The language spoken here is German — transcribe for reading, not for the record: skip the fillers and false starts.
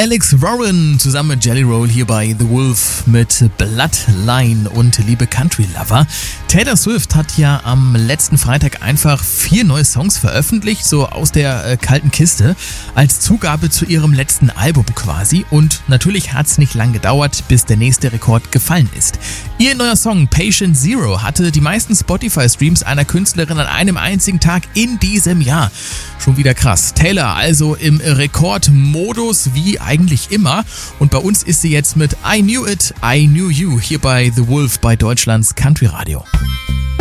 Alex Warren zusammen mit Jelly Roll hier bei The Wolf mit Bloodline und liebe Country Lover. Taylor Swift hat ja am letzten Freitag einfach 4 neue Songs veröffentlicht, so aus der kalten Kiste, als Zugabe zu ihrem letzten Album quasi. Und natürlich hat es nicht lang gedauert, bis der nächste Rekord gefallen ist. Ihr neuer Song Patient Zero hatte die meisten Spotify-Streams einer Künstlerin an einem einzigen Tag in diesem Jahr. Schon wieder krass. Taylor also im Rekordmodus wie eigentlich immer. Und bei uns ist sie jetzt mit I Knew It, I Knew You hier bei The Wolf bei Deutschlands Country Radio.